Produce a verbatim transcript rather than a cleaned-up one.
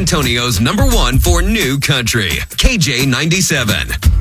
Antonio's number one for new country, K J ninety-seven.